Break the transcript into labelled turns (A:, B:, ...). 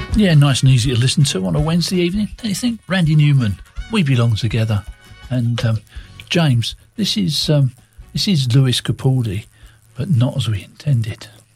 A: Yeah, nice and easy to listen to on a Wednesday evening, don't you think? Randy Newman, We Belong Together. And James, this is Lewis Capaldi, but not as we intended.